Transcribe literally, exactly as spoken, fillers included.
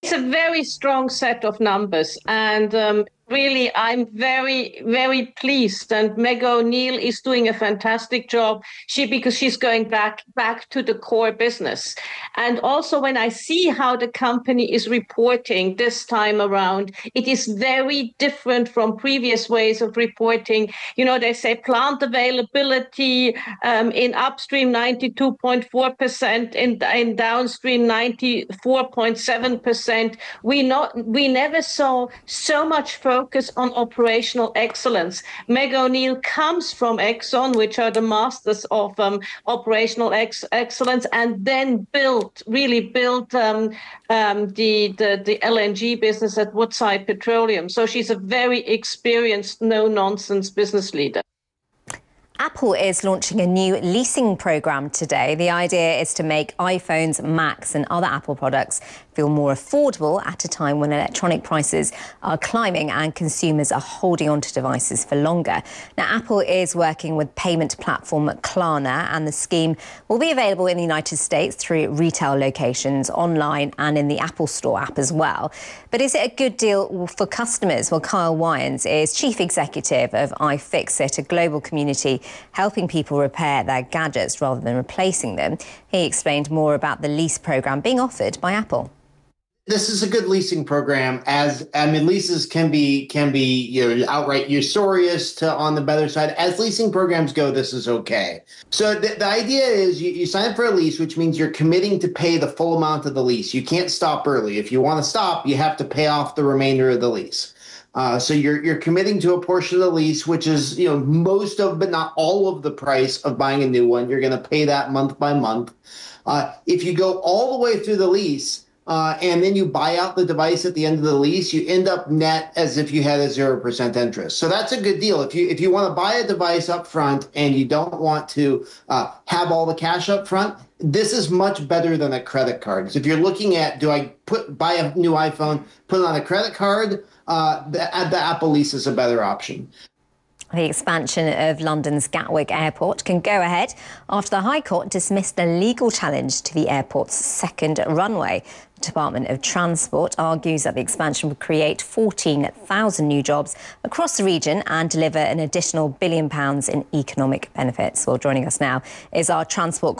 It's a very strong set of numbers, and um, really, I'm very, very pleased. And Meg O'Neill is doing a fantastic job. She because she's going back back to the core business. And also, when I see how the company is reporting this time around, it is very different from previous ways of reporting. You know, they say plant availability um, in upstream ninety-two point four percent, in in downstream ninety-four point seven percent. We not we never saw so much focus focus on operational excellence. Meg O'Neill comes from Exxon, which are the masters of um, operational ex excellence, and then built, really built um, um, the, the, the L N G business at Woodside Petroleum. So she's a very experienced, no-nonsense business leader. Apple is launching a new leasing program today. The idea is to make iPhones, Macs and other Apple products feel more affordable at a time when electronic prices are climbing and consumers are holding on to devices for longer. Now, Apple is working with payment platform Klarna, and the scheme will be available in the United States through retail locations, online and in the Apple Store app as well. But is it a good deal for customers? Well, Kyle Wyans is chief executive of iFixit, a global community helping people repair their gadgets rather than replacing them. He explained more about the lease program being offered by Apple. This is a good leasing program. As I mean, leases can be can be you know outright usurious to on the better side. As leasing programs go, this is okay. So the, the idea is you, you sign up for a lease, which means you're committing to pay the full amount of the lease. You can't stop early. If you want to stop, you have to pay off the remainder of the lease. Uh, so you're you're committing to a portion of the lease, which is you know most of, but not all of the price of buying a new one. You're going to pay that month by month. Uh, if you go all the way through the lease uh, and then you buy out the device at the end of the lease, you end up net as if you had a zero percent interest. So that's a good deal. If you if you want to buy a device up front and you don't want to uh, have all the cash up front, this is much better than a credit card. So if you're looking at, do I put buy a new iPhone, put it on a credit card? Uh, the, the Apple lease is a better option. The expansion of London's Gatwick Airport can go ahead after the High Court dismissed a legal challenge to the airport's second runway. The Department of Transport argues that the expansion would create fourteen thousand new jobs across the region and deliver an additional billion pounds in economic benefits. Well, joining us now is our transport